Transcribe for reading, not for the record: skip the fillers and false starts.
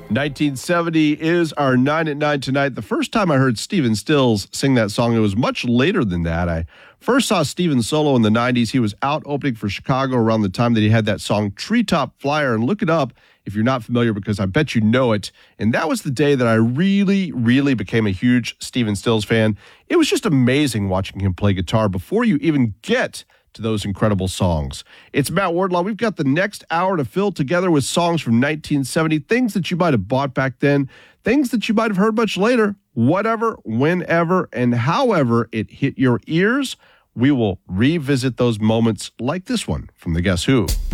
1970 is our 9 at 9 tonight. The first time I heard Stephen Stills sing that song, it was much later than that. I first saw Stephen solo in the 90s. He was out opening for Chicago around the time that he had that song Treetop Flyer. And look it up if you're not familiar, because I bet you know it. And that was the day that I really became a huge Stephen Stills fan. It was just amazing watching him play guitar before you even get to those incredible songs. It's Matt Wardlaw. We've got the next hour to fill together with songs from 1970, things that you might have bought back then, things that you might have heard much later, whatever, whenever, and however it hit your ears. We will revisit those moments like this one from the Guess Who.